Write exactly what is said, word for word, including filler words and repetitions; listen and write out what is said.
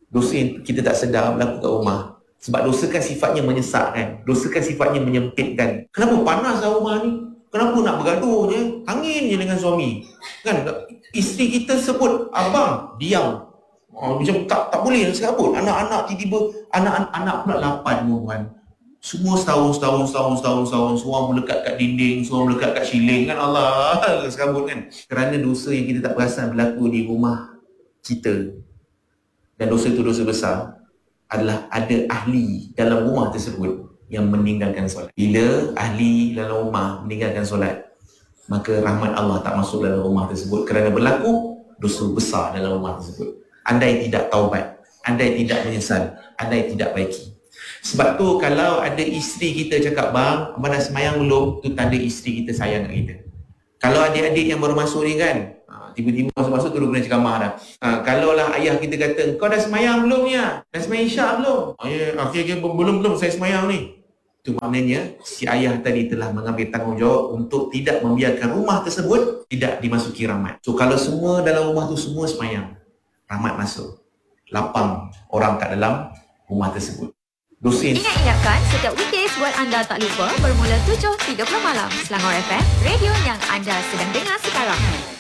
dosa yang kita tak sedar berlaku kat rumah. Sebab dosa kan sifatnya menyesatkan, dosa kan sifatnya menyempitkan. Kenapa panaslah rumah ni? Kenapa nak bergaduh je? Angin je dengan suami. Kan isteri kita sebut, abang, diam. Oh, macam tak tak boleh nak serabut. Anak-anak tiba-tiba, anak-anak pula lapan perempuan. Semua setahun, setahun, setahun, setahun, setahun. Semua melekat kat dinding, semua melekat kat siling. Kan Allah, serabut kan. Kerana dosa yang kita tak perasan berlaku di rumah kita. Dan dosa itu dosa besar. Adalah ada ahli dalam rumah tersebut yang meninggalkan solat. Bila ahli dalam rumah meninggalkan solat, maka rahmat Allah tak masuk dalam rumah tersebut kerana berlaku dosa besar dalam rumah tersebut. Andai tidak taubat, andai tidak menyesal, andai tidak baiki. Sebab tu kalau ada isteri kita cakap, bang, abang dah semayang belum? Tu tanda isteri kita sayang kat kita. Kalau adik-adik yang baru masuk ni kan, tiba-tiba masuk-masuk terus kena ceramah dah. Ha, kalau lah ayah kita kata, kau dah semayang belum ya? Dah semayang isyak belum? Oh, ya, okay, okay, belum, belum saya semayang ni. Itu maknanya si ayah tadi telah mengambil tanggungjawab untuk tidak membiarkan rumah tersebut tidak dimasuki rahmat. So kalau semua dalam rumah tu semua semayang, rahmat masuk. Lapang orang kat dalam rumah tersebut. Dosa yang... Ingat-ingatkan setiap weekdays buat anda tak lupa bermula tujuh tiga puluh malam Selangor F M, radio yang anda sedang dengar sekarang.